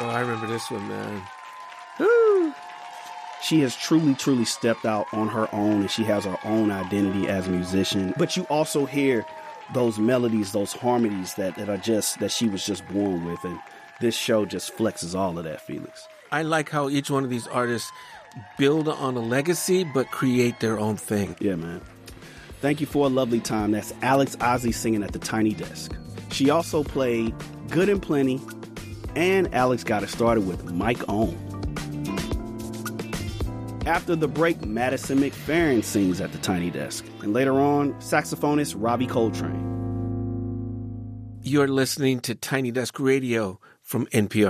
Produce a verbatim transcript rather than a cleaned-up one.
Oh, I remember this one, man. Woo. She has truly, truly stepped out on her own, and she has her own identity as a musician. But you also hear those melodies, those harmonies that, that are just, that she was just born with. And this show just flexes all of that, Felix. I like how each one of these artists build on a legacy, but create their own thing. Yeah, man. Thank you for a lovely time. That's Alex Ozzie singing at the Tiny Desk. She also played Good and Plenty, and Alex got it started with Mike Ohm. After the break, Madison McFerrin sings at the Tiny Desk. And later on, saxophonist Robbie Coltrane. You're listening to Tiny Desk Radio from N P R.